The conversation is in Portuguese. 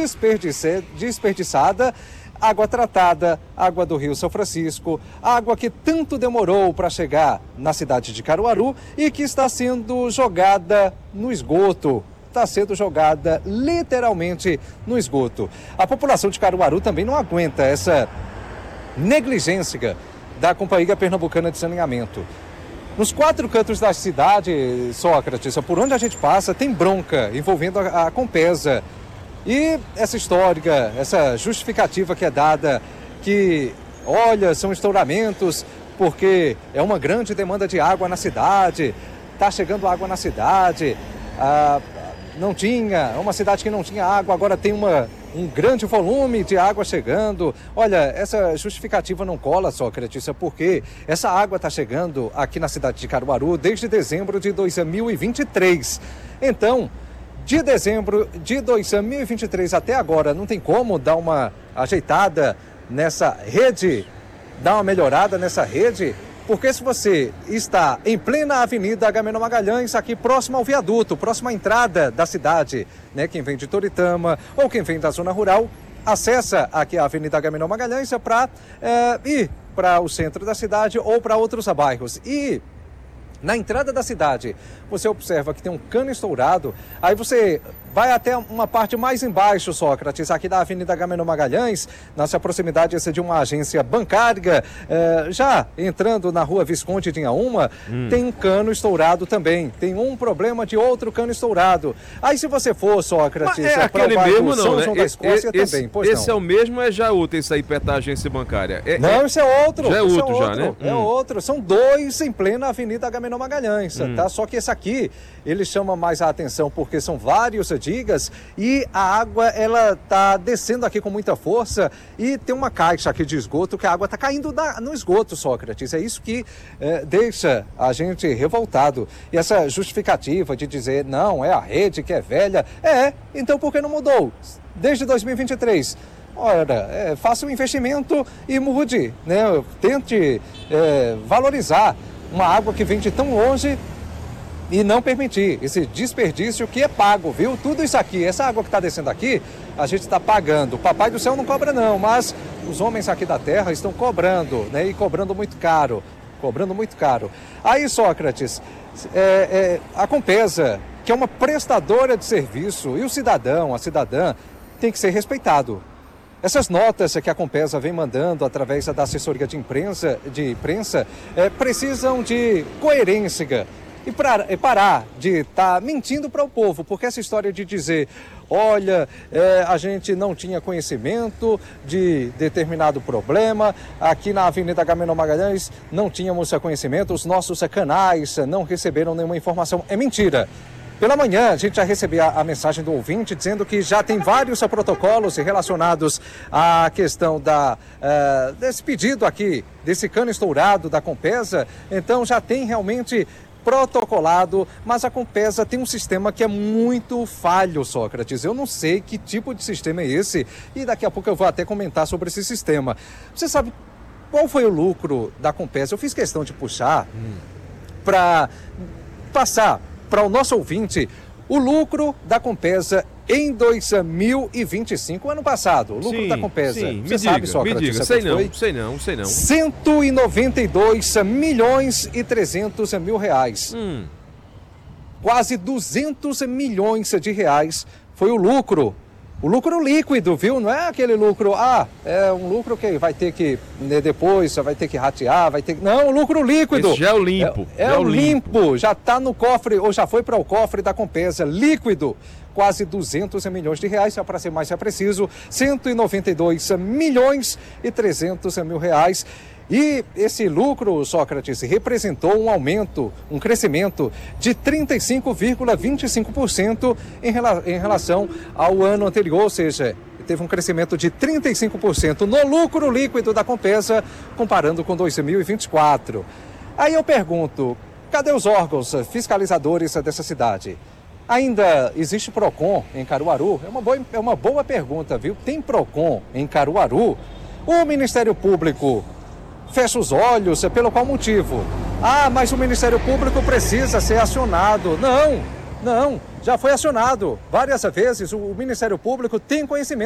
desperdiçada, água tratada, água do Rio São Francisco, água que tanto demorou para chegar na cidade de Caruaru e que está sendo jogada no esgoto. Está sendo jogada literalmente no esgoto. A população de Caruaru também não aguenta essa negligência da Companhia Pernambucana de Saneamento. Nos 4 cantos da cidade, Sócrates, por onde a gente passa, tem bronca envolvendo a Compesa. E essa história, essa justificativa que é dada, que, olha, são estouramentos porque é uma grande demanda de água na cidade, está chegando água na cidade, é uma cidade que não tinha água, agora tem um grande volume de água chegando. Olha, essa justificativa não cola, Sócrates, porque essa água está chegando aqui na cidade de Caruaru desde dezembro de 2023. Então, de dezembro de 2023 até agora, não tem como dar uma ajeitada nessa rede, dar uma melhorada nessa rede, porque se você está em plena Avenida Agamenon Magalhães, aqui próximo ao viaduto, próximo à entrada da cidade, né, quem vem de Toritama ou quem vem da zona rural, acessa aqui a Avenida Agamenon Magalhães para ir para o centro da cidade ou para outros bairros. E na entrada da cidade, você observa que tem um cano estourado, aí você vai até uma parte mais embaixo, Sócrates, aqui da Avenida Agamenon Magalhães, nessa proximidade de uma agência bancária, já entrando na rua Visconde de Inhaúma, tem um cano estourado também, tem um problema de outro cano estourado. Aí se você for, Sócrates, é aquele mesmo não, né? João da Escócia também, pois esse não. é o mesmo ou é já outro esse aí perto da agência bancária? Não, esse é outro. Já é outro, já, né? É outro. São 2 em plena Avenida Agamenon Magalhães, tá? Só que esse aqui, ele chama mais a atenção porque são vários digas e a água, ela tá descendo aqui com muita força e tem uma caixa aqui de esgoto que a água tá caindo no esgoto, Sócrates. É isso que deixa a gente revoltado. E essa justificativa de dizer, não, é a rede que é velha. Então por que não mudou? Desde 2023. Ora, faça um investimento e mude, né? Tente valorizar uma água que vem de tão longe e não permitir esse desperdício que é pago, viu? Tudo isso aqui, essa água que está descendo aqui, a gente está pagando. O Papai do Céu não cobra não, mas os homens aqui da terra estão cobrando, né? E cobrando muito caro, Aí, Sócrates, a Compesa, que é uma prestadora de serviço, e o cidadão, a cidadã, tem que ser respeitado. Essas notas que a Compesa vem mandando através da assessoria de imprensa precisam de coerência e parar de estar mentindo para o povo, porque essa história de dizer, olha, a gente não tinha conhecimento de determinado problema, aqui na Avenida Agamenon Magalhães não tínhamos conhecimento, os nossos canais não receberam nenhuma informação, é mentira. Pela manhã, a gente já recebeu a mensagem do ouvinte dizendo que já tem vários protocolos relacionados à questão desse pedido aqui, desse cano estourado da Compesa. Então, já tem realmente protocolado, mas a Compesa tem um sistema que é muito falho, Sócrates. Eu não sei que tipo de sistema é esse e daqui a pouco eu vou até comentar sobre esse sistema. Você sabe qual foi o lucro da Compesa? Eu fiz questão de puxar para passar para o nosso ouvinte o lucro da Compesa em 2025, ano passado, o lucro da Compesa. Sim, você sabe, Sócrates? Me diga, sei não. 192 milhões e 300 mil reais. Quase 200 milhões de reais foi o lucro. O lucro líquido, viu? Não é aquele lucro, é um lucro que vai ter que, depois, vai ter que ratear, Não, o lucro líquido. Esse já é o limpo. É o limpo, já está no cofre, ou já foi para o cofre da Compesa, líquido. Quase 200 milhões de reais, para ser mais preciso, 192 milhões e 300 mil reais. E esse lucro, Sócrates, representou um aumento, um crescimento de 35,25% em relação ao ano anterior, ou seja, teve um crescimento de 35% no lucro líquido da Compesa, comparando com 2024. Aí eu pergunto, cadê os órgãos fiscalizadores dessa cidade? Ainda existe PROCON em Caruaru? É uma boa pergunta, viu? Tem PROCON em Caruaru? O Ministério Público fecha os olhos, pelo qual motivo? Mas o Ministério Público precisa ser acionado. Não. já foi acionado várias vezes, o Ministério Público tem conhecimento.